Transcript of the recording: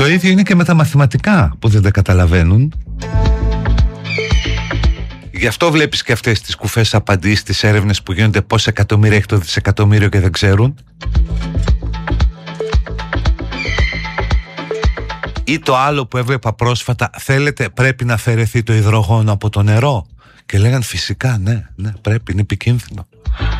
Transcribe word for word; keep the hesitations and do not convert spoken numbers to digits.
Το ίδιο είναι και με τα μαθηματικά που δεν τα καταλαβαίνουν. Γι' αυτό βλέπεις και αυτές τις κουφές απαντήσεις, τις έρευνες που γίνονται πόσα εκατομμύρια έχει το δισεκατομμύριο και δεν ξέρουν. Ή το άλλο που έβλεπα πρόσφατα, θέλετε πρέπει να αφαιρεθεί το υδρογόνο από το νερό? Και λέγαν φυσικά ναι, ναι πρέπει, είναι επικίνδυνο.